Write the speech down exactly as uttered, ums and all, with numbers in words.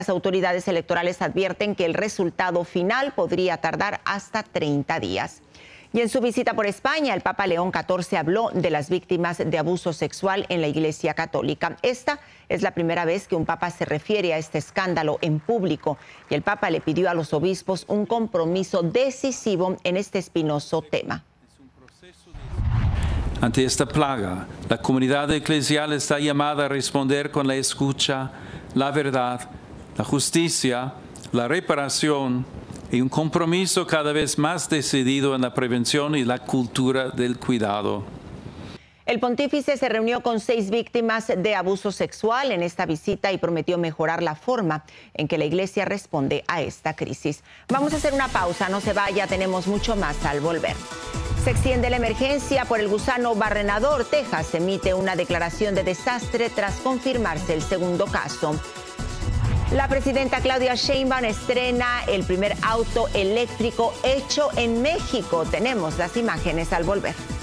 Las autoridades electorales advierten que el resultado final podría tardar hasta treinta días. Y en su visita por España, el Papa León catorce habló de las víctimas de abuso sexual en la Iglesia Católica. Esta es la primera vez que un papa se refiere a este escándalo en público y el Papa le pidió a los obispos un compromiso decisivo en este espinoso tema. Ante esta plaga, la comunidad eclesial está llamada a responder con la escucha, la verdad, la justicia, la reparación y un compromiso cada vez más decidido en la prevención y la cultura del cuidado. El pontífice se reunió con seis víctimas de abuso sexual en esta visita y prometió mejorar la forma en que la Iglesia responde a esta crisis. Vamos a hacer una pausa, no se vaya, tenemos mucho más al volver. Se extiende la emergencia por el gusano barrenador. Texas emite una declaración de desastre tras confirmarse el segundo caso. La presidenta Claudia Sheinbaum estrena el primer auto eléctrico hecho en México. Tenemos las imágenes al volver.